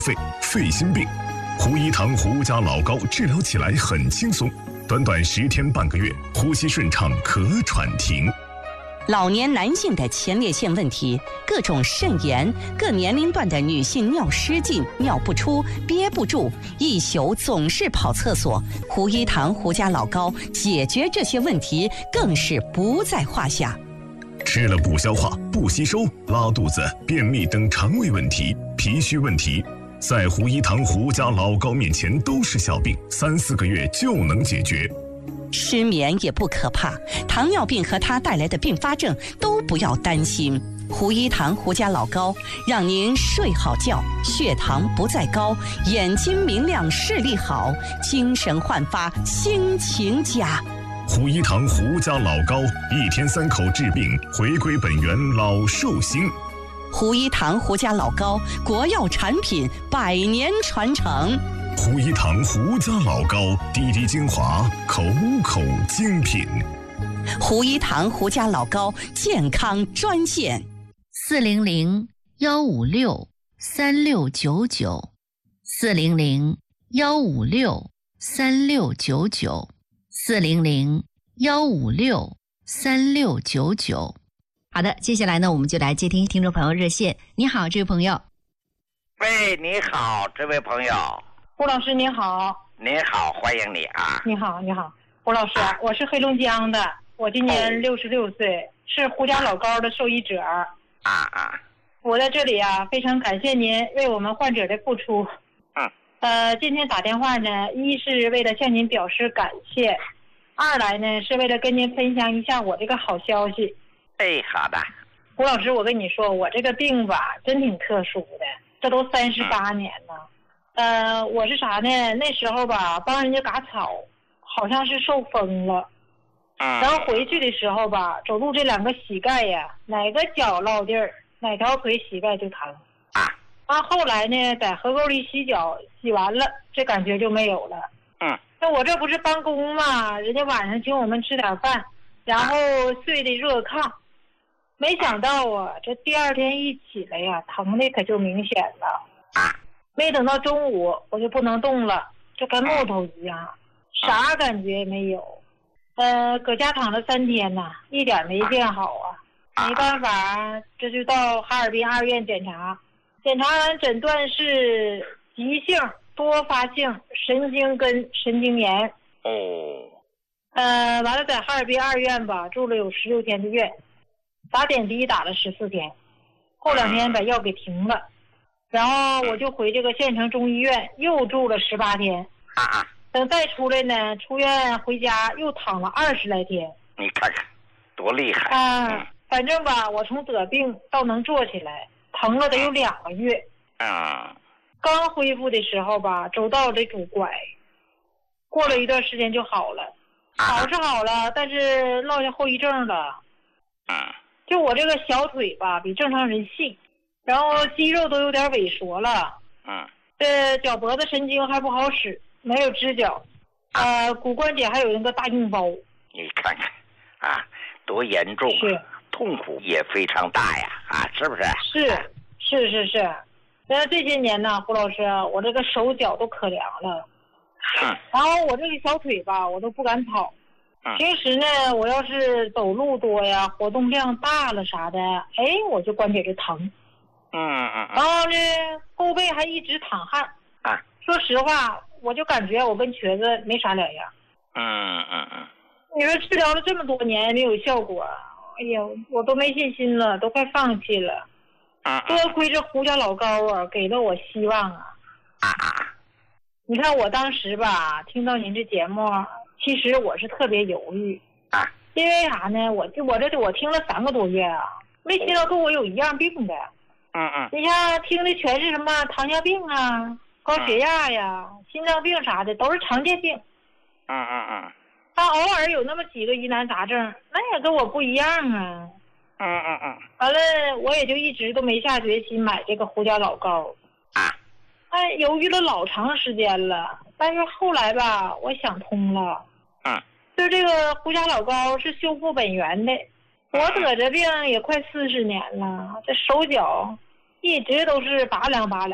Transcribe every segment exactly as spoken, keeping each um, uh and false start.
肺、肺心病。胡一堂胡家老膏治疗起来很轻松，短短十天半个月，呼吸顺畅，咳喘停。 老年男性的前列腺问题，各种肾炎，各年龄段的女性尿失禁、尿不出、憋不住，一宿总是跑厕所。胡一堂胡家老膏解决这些问题更是不在话下。 吃了不消化、不吸收、拉肚子、便秘等肠胃问题、脾虚问题，在胡一堂胡家老膏面前都是小病，三四个月就能解决。 失眠也不可怕，糖尿病和它带来的并发症都不要担心。胡一堂胡家老膏让您睡好觉，血糖不再高，眼睛明亮，视力好，精神焕发，心情佳。 胡一堂胡家老膏，一天三口治病，回归本源，老寿星。 胡一堂胡家老膏，国药产品，百年传承。 胡一堂胡家老膏，滴滴精华，口口精品。 胡一堂胡家老膏健康专线： 四零零幺五六三六九九，四零零幺五六三六九九，四零零幺五六三六九九。好的，接下来呢，我们就来接听听众朋友热线。你好，这位朋友。 喂，你好，这位朋友。 胡老师你好。 你好，欢迎你啊。 你好，你好，胡老师，啊、我是黑龙江的，我今年六十六岁，是胡家老膏的受益者。 啊啊。 我在这里啊，非常感谢您为我们患者的付出。 嗯。 呃，今天打电话呢，一是为了向您表示感谢，二来呢是为了跟您分享一下我这个好消息。 哎，好的。 胡老师，我跟你说，我这个病吧，真挺特殊的，这都三十八年了。嗯、呃，我是啥呢？那时候吧，帮人家割草，好像是受风了。 嗯。 然后回去的时候吧，走路这两个膝盖呀，哪个脚落地儿，哪条腿膝盖就疼。 啊。 啊，后来呢，在河沟里洗脚，洗完了，这感觉就没有了。 嗯。 那我这不是帮工嘛，人家晚上请我们吃点饭，然后睡的热炕。没想到啊，这第二天一起来呀，疼的可就明显了。 啊。 没等到中午，我就不能动了，就跟木头一样，啥感觉也没有。呃，搁家躺了三天呐，一点没见好啊。没办法，这就到哈尔滨二院检查，检查完诊断是急性多发性神经根神经炎。 哦。 呃，完了在哈尔滨二院吧，住了有十六天的院，打点滴打了十四天，后两天把药给停了。然后我就回这个县城中医院又住了十八天， 啊， 等再出来呢，出院回家又躺了二十来天。 你看看，多厉害啊！嗯、反正吧，我从得病到能坐起来，疼了得有两个月。 啊。 刚恢复的时候吧，走道得拄拐，过了一段时间就好了。好是好了，但是落下后遗症了。 啊。 就我这个小腿吧，比正常人细。然后肌肉都有点萎缩了， 嗯， 这脚脖子神经还不好使，没有支脚，呃，骨关节还有那个大硬包。 你看看，啊，多严重啊！ 是， 痛苦也非常大呀，啊，是不是？ 是，是是是。然后这些年呢，胡老师，我这个手脚都可凉了， 嗯， 然后我这个小腿吧，我都不敢跑。 嗯， 平时呢，我要是走路多呀，活动量大了啥的，哎，我就关节就疼。 嗯嗯， 然后呢，后背还一直淌汗啊。 说实话，我就感觉我跟瘸子没啥两样。 嗯嗯嗯。 你说治疗了这么多年没有效果，哎呀，我都没信心了，都快放弃了。 嗯。 多亏这胡家老膏啊，给了我希望啊。 啊啊。 你看我当时吧，听到您这节目，其实我是特别犹豫啊， 因为啥呢？我我这我听了三个多月啊，没听到跟我有一样病的。 嗯嗯， 你像听的全是什么糖尿病啊、高血压呀、嗯、心脏病啥的，都是常见病。 嗯嗯嗯。 他偶尔有那么几个疑难杂症，那也跟我不一样啊。 嗯嗯嗯。 完了，我也就一直都没下决心买这个胡家老膏。 啊。 哎，犹豫了老长时间了，但是后来吧，我想通了。 嗯。 就这个胡家老膏是修复本源的。我得这病也快四十年了，这手脚一直都是拔凉拔凉的。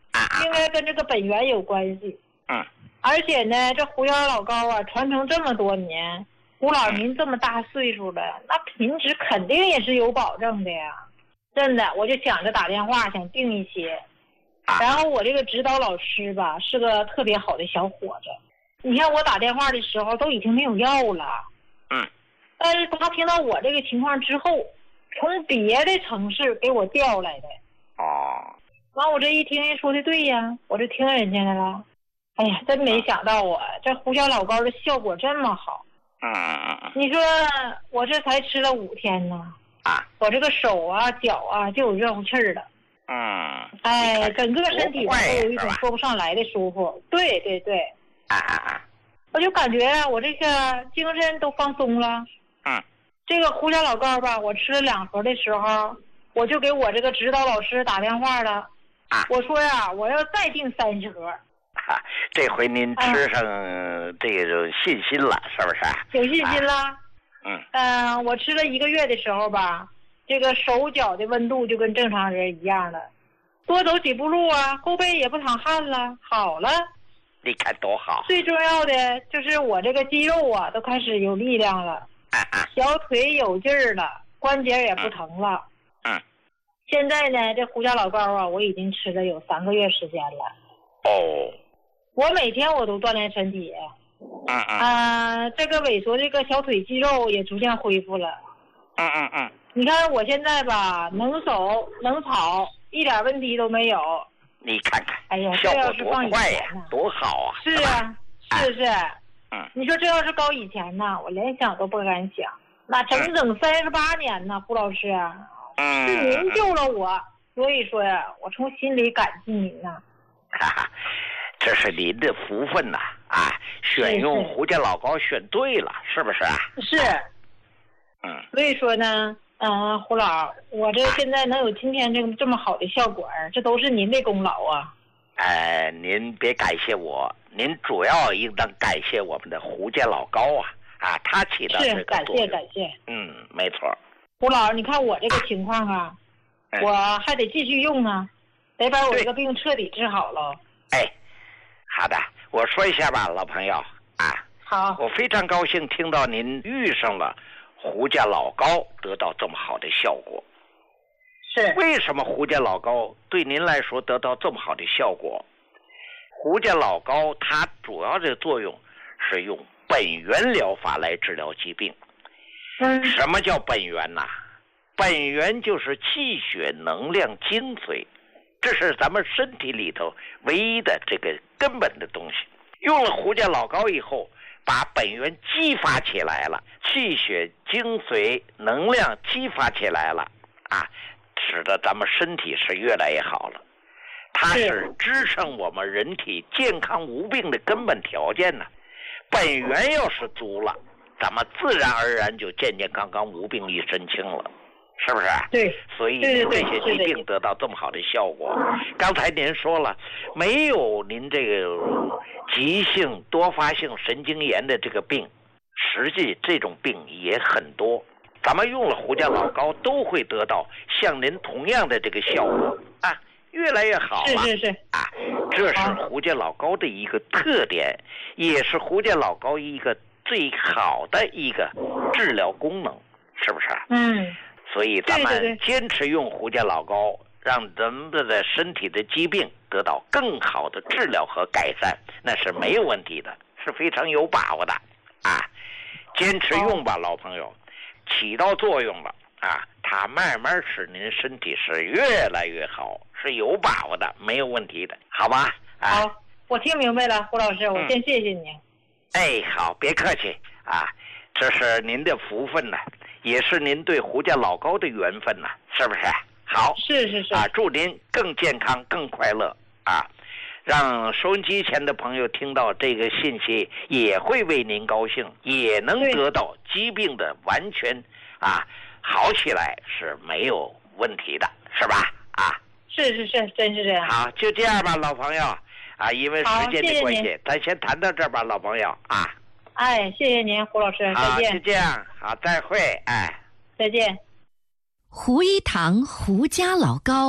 应该跟这个本源有关系。 嗯。 而且呢，这胡家老高啊，传承这么多年，胡老您这么大岁数了，那品质肯定也是有保证的呀。真的，我就想着打电话想订一些。然后我这个指导老师吧，是个特别好的小伙子。你看我打电话的时候都已经没有药了。 嗯。 但是他听到我这个情况之后，从别的城市给我调来的。 哦。 完我这一听人说的对呀，我就听人家的了。哎呀，真没想到啊，这胡椒老膏的效果这么好。 嗯嗯嗯。 你说我这才吃了五天呢。 啊。 我这个手啊脚啊就有热乎气儿了。 嗯。 哎，整个身体都有一种说不上来的舒服。对对对。 啊啊啊！ 我就感觉我这个精神都放松了。 嗯。 这个胡椒老膏吧，我吃了两盒的时候，我就给我这个指导老师打电话了。 啊。 我说呀，我要再订三十盒。 啊，这回您吃上这种信心了，是不是？ 有信心了。 嗯。 嗯、呃，我吃了一个月的时候吧，这个手脚的温度就跟正常人一样了，多走几步路啊，后背也不淌汗了，好了。 你看多好。 最重要的就是我这个肌肉啊，都开始有力量了。 啊啊。 小腿有劲儿了，关节也不疼了。 嗯。嗯。 现在呢，这胡椒老膏啊，我已经吃了有三个月时间了。 哦。 我每天我都锻炼身体。 嗯嗯。 啊，这个萎缩这个小腿肌肉也逐渐恢复了。 嗯嗯嗯。 你看我现在吧，能走能跑，一点问题都没有。 你看看， 哎呀， 效果多快呀，多好啊！ 是啊，是是。 嗯。 你说这要是高以前呢，我连想都不敢想。那整整三十八年呢，胡老师。 嗯。 是您救了我，所以说呀，我从心里感激您呐。 哈哈。这是您的福分呐！啊，选用胡家老膏选对了，是不是啊？ 是。 嗯。 所以说呢，嗯、呃，胡老，我这现在能有今天这个这么好的效果，这都是您的功劳啊。 呃，您别感谢我，您主要应当感谢我们的胡家老膏啊！啊，他起到这个作用。是，感谢感谢。 嗯，没错。 胡老，你看我这个情况啊， 嗯、 我还得继续用啊，得把我这个病彻底治好了。 哎。好的，我说一下吧，老朋友啊。 好。 我非常高兴听到您遇上了胡家老膏，得到这么好的效果。 是。 为什么胡家老膏对您来说得到这么好的效果？胡家老膏它主要的作用是用本源疗法来治疗疾病。 嗯。 什么叫本源呐、啊？本源就是气血能量精髓。这是咱们身体里头唯一的这个根本的东西。用了胡家老膏以后，把本源激发起来了，气血精髓能量激发起来了啊，使得咱们身体是越来越好了。它是支撑我们人体健康无病的根本条件呢。本源要是足了，咱们自然而然就健健康康无病一身轻了。是不是？ 对， 所以这些疾病得到这么好的效果。刚才您说了，没有您这个急性多发性神经炎的这个病，实际这种病也很多。咱们用了胡家老膏，都会得到像您同样的这个效果啊，越来越好了。 是是是啊，这是胡家老膏的一个特点，也是胡家老膏一个最好的一个治疗功能，是不是？ 嗯。 所以咱们坚持用胡家老膏，让咱们的身体的疾病得到更好的治疗和改善，那是没有问题的，是非常有把握的啊！坚持用吧，老朋友，起到作用了啊！它慢慢使您身体是越来越好，是有把握的，没有问题的，好吧？啊、 好，我听明白了，胡老师，我先谢谢您。 嗯、哎，好，别客气啊，这是您的福分呢。也是您对胡家老膏的缘分呐、啊，是不是？好， 是是是啊，祝您更健康、更快乐啊！让收音机前的朋友听到这个信息，也会为您高兴，也能得到疾病的完全啊好起来是没有问题的，是吧？啊， 是是是，真是这样。 好，就这样吧，老朋友啊，因为时间的关系，咱先谈到这儿吧，老朋友啊。 哎，谢谢您，胡老师，再见。 好，就这样，好，再会，哎， 再见。 胡一堂胡家老膏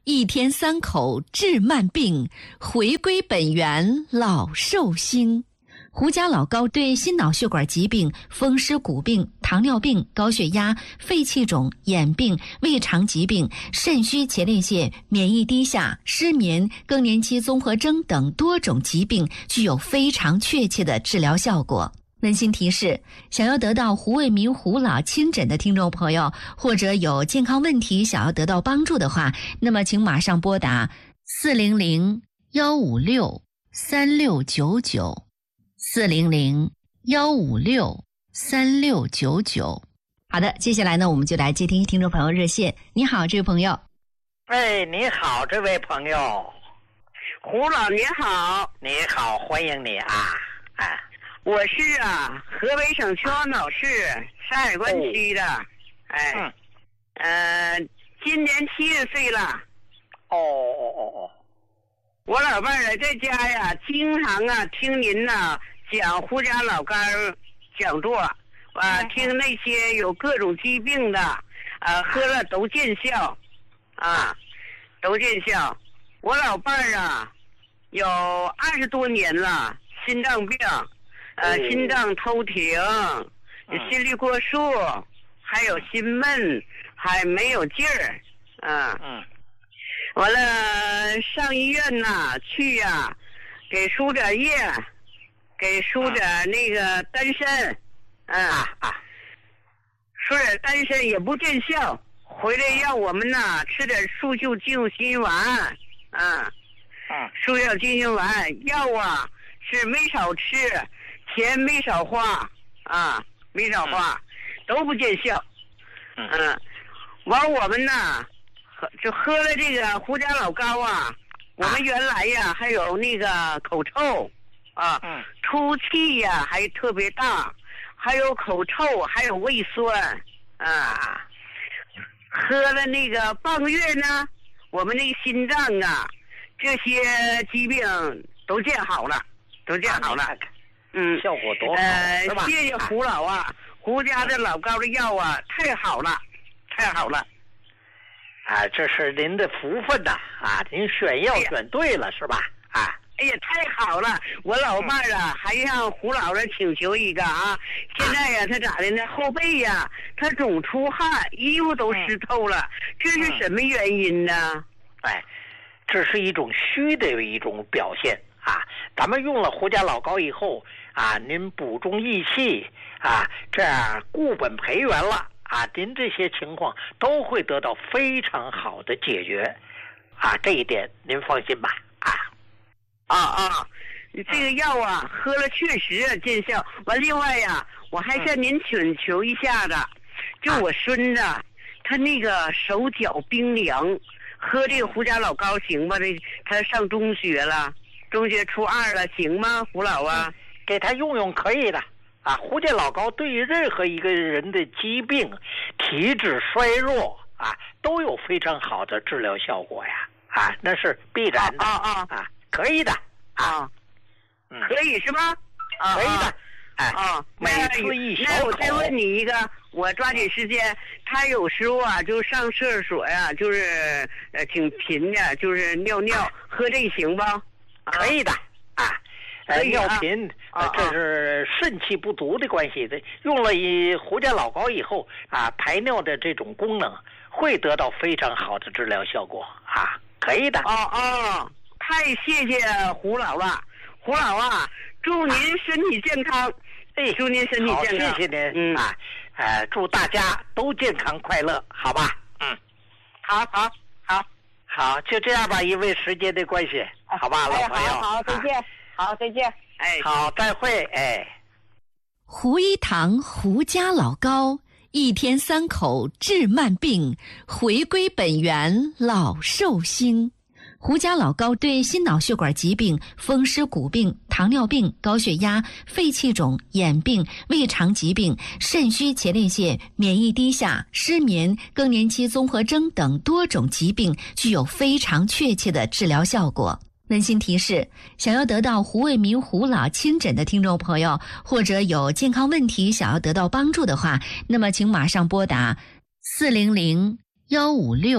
一天三口治慢病，回归本源老寿星。胡家老高对心脑血管疾病、风湿骨病、糖尿病、高血压、肺气肿、眼病、胃肠疾病、肾虚前列腺、免疫低下、失眠、更年期综合征等多种疾病具有非常确切的治疗效果。温馨提示：想要得到胡卫民胡老亲诊的听众朋友，或者有健康问题想要得到帮助的话，那么请马上拨打四零零幺五六三六九九。四零零幺五六三六九九。好的，接下来呢，我们就来接听听众朋友热线。你好，这位朋友。 哎，你好，这位朋友。 胡老你好。 你好，欢迎你啊！啊， 我是啊，河北省秦皇岛市山海关区的。哦、哎，嗯，呃，今年七十岁了。 哦哦哦哦。 我老伴儿在家呀，经常啊听您呐讲胡家老干讲座，啊，听那些有各种疾病的，啊，喝了都见效，啊，都见效。我老伴儿啊，有二十多年了，心脏病，呃，心脏偷停，心率过速，还有心闷，还没有劲儿，啊。嗯。完了，上医院呐，去呀、啊，给输点液，给输点那个丹参，嗯啊啊，输点丹参也不见效，回来让我们呐吃点速效救心丸，啊，嗯，速效救心丸药啊是没少吃，钱没少花，啊，没少花，都不见效，嗯，完我们呐。就喝了这个胡家老膏啊，我们原来呀还有那个口臭啊，嗯，出气呀还特别大，还有口臭，还有胃酸啊。喝了那个半个月呢，我们那个心脏啊这些疾病都见好了，都见好了。嗯， 效果多好， 呃， 是吧？ 谢谢胡老啊，胡家的老膏的药啊，太好了，太好了。 啊，这是您的福分呐！啊，您选药选对了，是吧？啊， 哎呀，太好了！我老伴儿啊，还向胡老师请求一个啊。现在呀，他咋的呢？后背呀，他总出汗，衣服都湿透了，这是什么原因呢？ 哎，这是一种虚的一种表现啊。咱们用了胡家老膏以后啊，您补中益气啊，这样固本培元了。啊，您这些情况都会得到非常好的解决，啊，这一点您放心吧，啊， 啊啊，这个药啊，喝了确实见效。完，另外呀，我还向您请求一下子，就我孙子，他那个手脚冰凉，喝这个胡家老膏行吧？这他上中学了，中学初二了，行吗？胡老啊， 给他用用可以的。啊，胡家老膏对于任何一个人的疾病、体质衰弱啊，都有非常好的治疗效果呀！啊，那是必然的啊啊啊，可以的啊，嗯，可以是吗？啊， 可以的，哎啊， 每次一小口。 那我再问你一个，我抓紧时间。他有时候啊，就上厕所呀、啊，就是呃挺频的，就是尿尿，喝这行不？ 可以的啊。呃，尿频，呃，这是肾气不足的关系的。用了以胡家老膏以后啊，排尿的这种功能会得到非常好的治疗效果啊，可以的。 哦哦，太谢谢胡老了，胡老啊，祝您身体健康，哎，祝您身体健康， 谢谢您，嗯啊，呃，祝大家都健康快乐，好吧？嗯， 好好好， 好，就这样吧，因为时间的关系，好吧，老朋友， 好好，再见。好，再见。哎， 好，再会。哎， 胡一堂胡家老膏，一天三口治慢病，回归本源老寿星。胡家老膏对心脑血管疾病、风湿骨病、糖尿病、高血压、肺气肿、眼病、胃肠疾病、肾虚前列腺、免疫低下、失眠、更年期综合征等多种疾病具有非常确切的治疗效果。温馨提示：想要得到胡卫民胡老亲诊的听众朋友，或者有健康问题想要得到帮助的话，那么请马上拨打四零零幺五六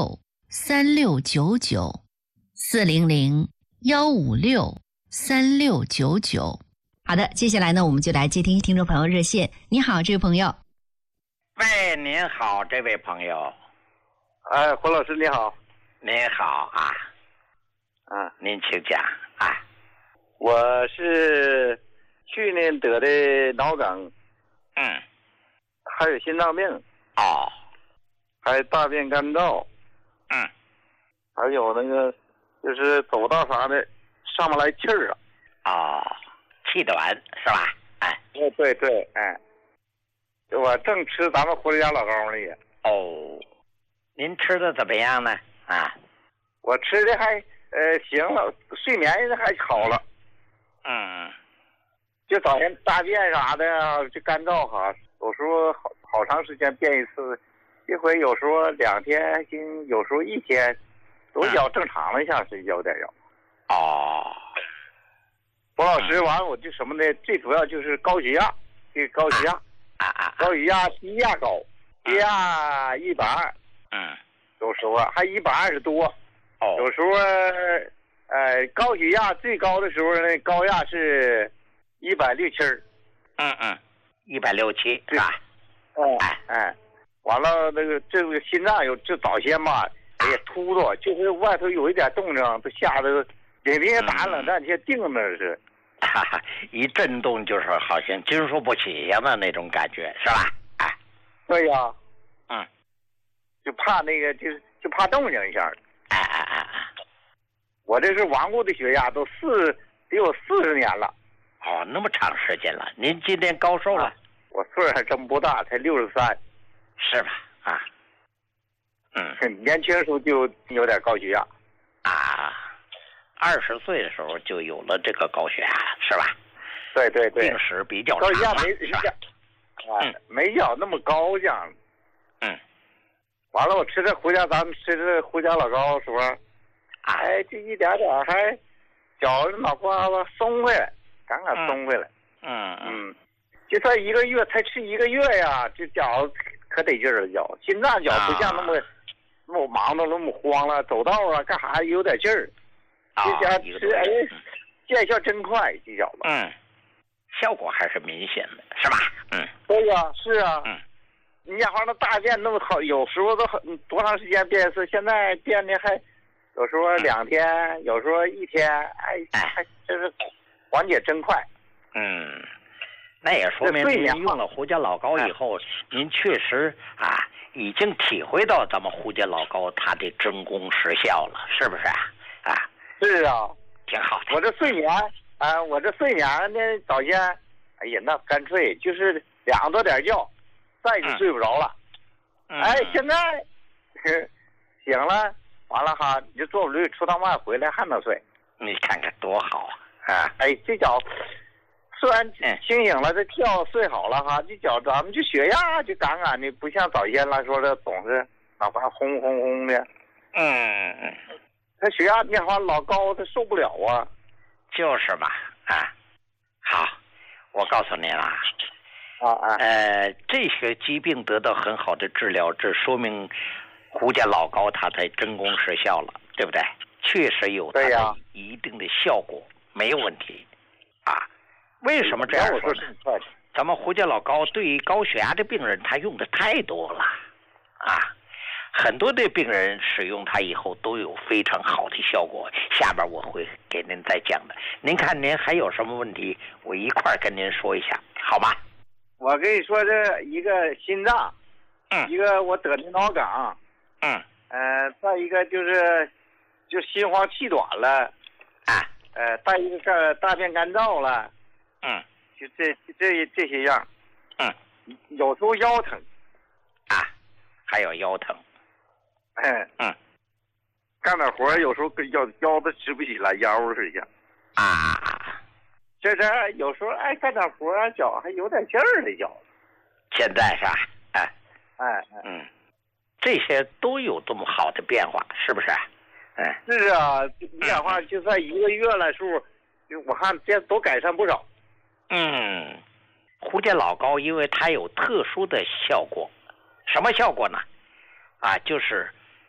三六九九，四零零幺五六三六九九。好的，接下来呢，我们就来接听听众朋友热线。你好，这位朋友。 喂，您好，这位朋友。 哎，胡老师你好。 您好啊。 啊， 您请讲啊。 我是去年得的脑梗， 嗯， 还有心脏病， 哦， 还有大便干燥， 嗯， 还有那个就是走道啥的上不来气儿啊。 哦，气短是吧？哎， 对对对，哎，我正吃咱们胡家老高呢也。 哦，您吃的怎么样呢？啊， 我吃的还呃行了，睡眠还好了。 嗯， 就早晨大便啥的就干燥哈，有时候好好长时间便一次，这回有时候两天还行，有时候一天，都要正常了，像是有点要。 哦， 胡老师，完了我就什么呢？最主要就是高血压，这个高血压， 啊啊， 高血压低压高，低压一百二， 嗯， 有时候还一百二十多， 哦， 有时候呃高血压最高的时候呢，高压是一百六七， 嗯嗯，一百六七是吧？ 哦，哎哎，完了那个这个心脏有这早先吧，哎呀突突，就是外头有一点动静，都吓得领领打冷战，先定那是。 哈哈，一震动就是好像经受不起呀的那种感觉，是吧？哎， 对呀， 嗯， 就怕那个，就就怕动静一下。 哎哎哎哎， 我这是顽固的血压，都四得有四十年了。 哦，那么长时间了，您今年高寿了？啊、 我岁数还真不大，才六十三， 是吧？啊，嗯， 年轻时候就有点高血压。 啊。二十岁的时候就有了这个高血压，是吧？ 对对对， 病史比较长， 高血压没是吧？啊，没要那么高这样。 嗯。 完了，我吃这胡家，咱们吃这胡家老高时候，哎，这一点点还脚脑瓜子松回来，刚刚松回来。 嗯嗯。就算一个月才吃一个月呀，这脚可得劲儿了，脚心脏脚不像那么、啊、那么忙的那么慌了，走道啊干啥有点劲儿。这家吃哎，见效真快，这小子。 嗯，效果还是明显的，是吧？嗯， 对呀，是啊。 嗯， 你家伙那大便那么好，有时候都很多长时间便一次，现在便的还有时候两天，嗯、有时候一天，哎，还真是缓解真快。 嗯，那也说明您用了胡家老高以后，您确实啊已经体会到咱们胡家老高它的真功实效了，是不是啊？啊。 是啊， 挺好的。 我这睡眠啊，我这睡眠呢，早先，哎呀，那干脆就是两多点觉，再就睡不着了。 嗯、 哎，现在醒了，完了哈，你就坐不溜出趟外回来还能睡。 你看看多好啊！啊， 哎，这脚虽然清醒了，这觉睡好了哈，这脚咱们就血压就杠杠的，不像早先来说的总是哪怕轰轰轰的。 嗯嗯。 他血压变化老高，他受不了啊。 就是嘛，啊，好，我告诉您啊， 啊啊， 呃，这些疾病得到很好的治疗，这说明胡家老高他才真功实效了，对不对？确实有它的一定的效果，没有问题。啊，为什么这样说呢？咱们胡家老高对于高血压的病人，他用的太多了，啊。很多的病人使用它以后都有非常好的效果，下边我会给您再讲的。您看您还有什么问题，我一块跟您说一下，好吗？ 我跟你说，这一个心脏， 嗯， 一个我得的脑梗， 嗯， 呃，再一个就是就心慌气短了， 啊， 呃，再一个个大便干燥了， 嗯， 就这这这些样， 嗯， 有时候腰疼， 啊，还有腰疼。 嗯嗯， 干点活有时候跟腰腰都直不起来，腰是一样。 啊， 这这有时候哎干点活啊，脚还有点劲儿的脚。 现在是吧？哎哎嗯，这些都有这么好的变化，是不是？哎， 是啊，你讲话就算一个月来数，我看这都改善不少。 嗯，胡家老高因为它有特殊的效果，什么效果呢？啊，就是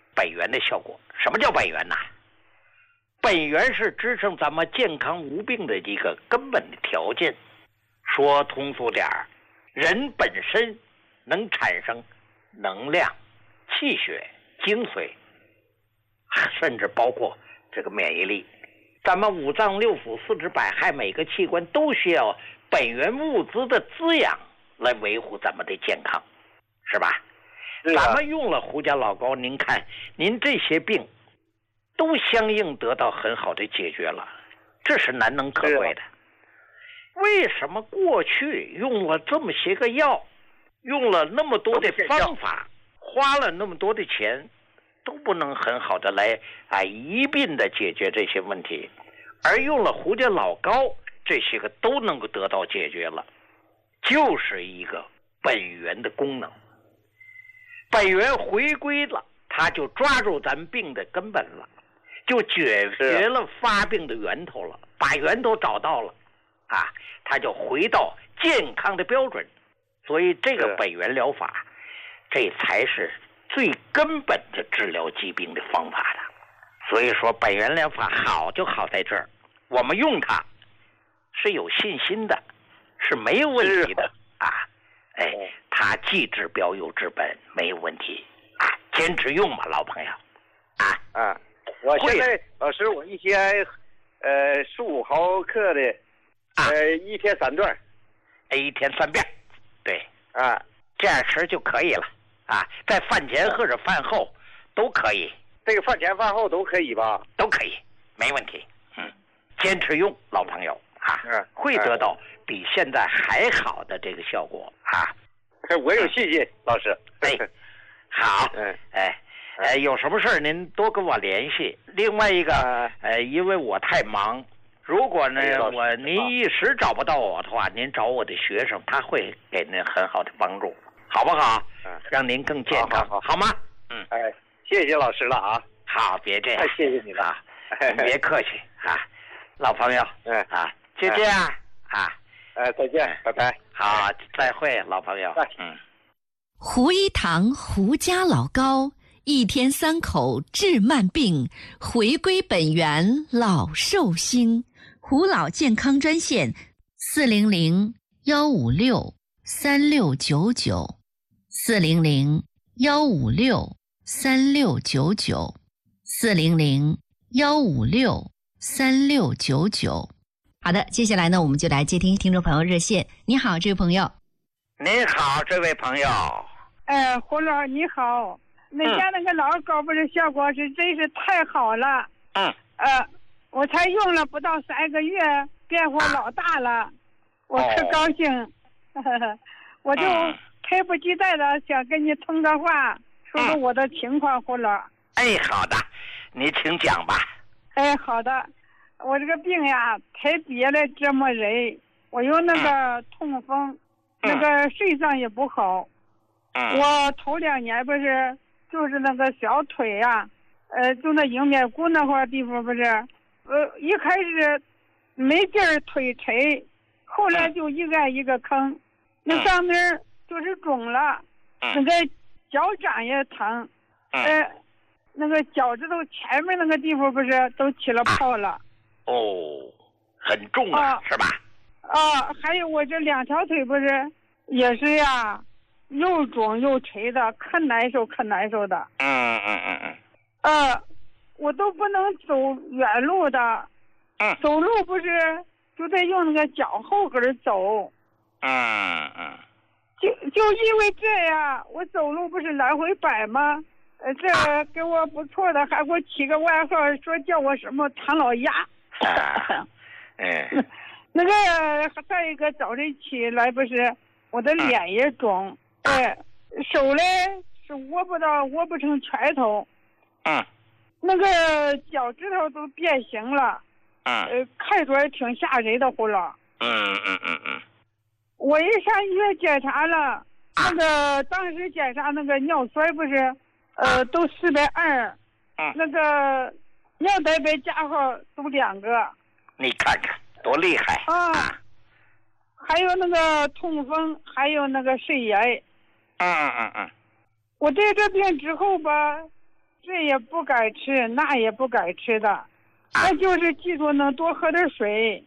本源的效果。什么叫本源呢？本源是支撑咱们健康无病的一个根本的条件。说通俗点儿，人本身能产生能量、气血、精髓，甚至包括这个免疫力。咱们五脏六腑、四肢百骸，每个器官都需要本源物资的滋养来维护咱们的健康，是吧？ 是啊、 咱们用了胡家老膏，您看，您这些病都相应得到很好的解决了，这是难能可贵的。为什么过去用了这么些个药，用了那么多的方法，花了那么多的钱，都不能很好的来啊一并的解决这些问题，而用了胡家老膏，这些个都能够得到解决了，就是一个本源的功能。本源回归了，它就抓住咱病的根本了，就解决了发病的源头了，把源头找到了啊，它就回到健康的标准。所以这个本源疗法，这才是最根本的治疗疾病的方法的。所以说本源疗法好就好在这儿，我们用它是有信心的，是没有问题的啊。哎，它既治标又治本，没有问题啊，坚持用嘛，老朋友啊。 啊，我现在老师，我一天呃十五毫克的，呃、啊、一天三段， 一天三遍，对啊， 这样吃就可以了啊，在饭前或者饭后都可以。 这个饭前饭后都可以吧？ 都可以，没问题。嗯，坚持用，老朋友啊， 嗯、 会得到比现在还好的这个效果啊。 我有信心，老师。 哎，好， 嗯， 哎，呃，有什么事儿您多跟我联系。另外一个，呃，因为我太忙，如果呢我您一时找不到我的话，您找我的学生，他会给您很好的帮助，好不好？ 嗯， 让您更健康， 好, 好, 好, 好吗？嗯， 哎，谢谢老师了啊。 好，别这样， 太谢谢你了啊， 别客气啊，老朋友， 嗯啊，就这样啊。 哎，再见，拜拜。 好，再会，老朋友。嗯， 胡一堂胡家老膏，一天三口治慢病，回归本源老寿星。胡老健康专线：四零零幺五六三六九九，四零零幺五六三六九九，四零零幺五六三六九九。好的，接下来呢，我们就来接听听众朋友热线。你好，这位朋友。 你好，这位朋友。 呃，胡老你好，那家那个老膏不是效果是真是太好了。 嗯。 呃，我才用了不到三个月，变化老大了，啊、我可高兴。哦、我就迫不及待的想跟你通个话，说说我的情况，胡老。 哎，好的，你请讲吧。 哎，好的。我这个病呀，太憋了，折磨人。我有那个痛风，嗯、那个肾脏也不好。嗯、我头两年不是，就是那个小腿呀，呃，就那迎面骨那块地方不是，呃，一开始没劲儿腿沉，后来就一个一个坑，嗯、那上面就是肿了，嗯、那个脚掌也疼，嗯、呃，那个脚趾头前面那个地方不是都起了泡了。 哦，很重啊， 啊是吧？ 啊，还有我这两条腿不是也是呀，又肿又垂的，可难受可难受的。 嗯嗯嗯嗯。 呃，我都不能走远路的。 嗯。 走路不是就得用那个脚后跟走。 嗯嗯。 就就因为这样，我走路不是来回摆吗？呃，这给我不错的，还给我起个外号，说叫我什么唐老鸭。 啊，嗯， 那个再一个早晨起来不是，我的脸也肿，哎、嗯呃，手嘞是握不到，握不成拳头， 嗯， 那个脚趾头都变形了， 嗯， 呃，看着也挺吓人的，胡老。 嗯嗯嗯嗯。 我一上医院检查了，那个当时检查那个尿酸不是，呃，都四百二， 嗯， 那个。尿蛋白加号都两个， 你看看多厉害啊！啊还有那个痛风，还有那个肾炎。 嗯嗯嗯。 我得这病之后吧， 这也不该吃，那也不该吃的，那就是记住能多喝点水。